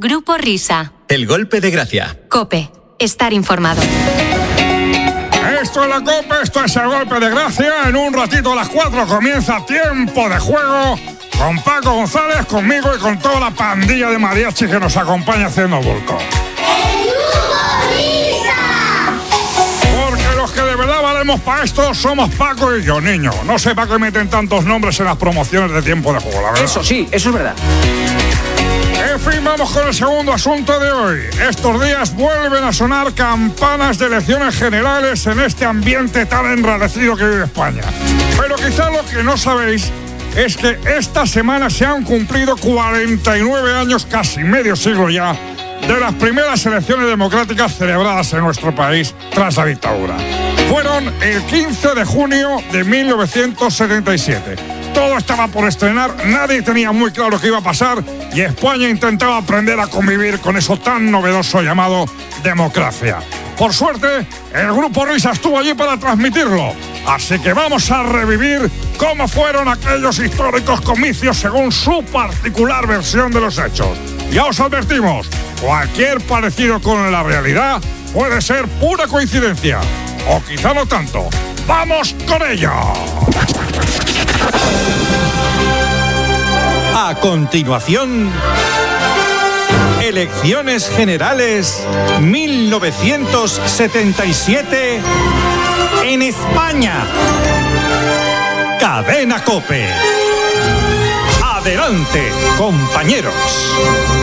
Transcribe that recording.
Grupo Risa. El golpe de gracia. COPE. Estar informado. Esto es la COPE, esto es el golpe de gracia. En un ratito a las 4 comienza Tiempo de Juego con Paco González, conmigo y con toda la pandilla de mariachi que nos acompaña haciendo bulto. ¡El Grupo Risa! Porque los que de verdad valemos para esto somos Paco y yo, niño. No sé para qué meten tantos nombres en las promociones de Tiempo de Juego, la verdad. Eso sí, eso es verdad. En fin, vamos con el segundo asunto de hoy. Estos días vuelven a sonar campanas de elecciones generales en este ambiente tan enrarecido que vive España. Pero quizá lo que no sabéis es que esta semana se han cumplido 49 años, casi medio siglo ya, de las primeras elecciones democráticas celebradas en nuestro país tras la dictadura. Fueron el 15 de junio de 1977. Todo estaba por estrenar, nadie tenía muy claro qué iba a pasar y España intentaba aprender a convivir con eso tan novedoso llamado democracia. Por suerte, el Grupo Risa estuvo allí para transmitirlo. Así que vamos a revivir cómo fueron aquellos históricos comicios según su particular versión de los hechos. Ya os advertimos, cualquier parecido con la realidad puede ser pura coincidencia. O quizá no tanto. ¡Vamos con ello! A continuación, Elecciones Generales 1977 en España. Cadena COPE. Adelante, compañeros.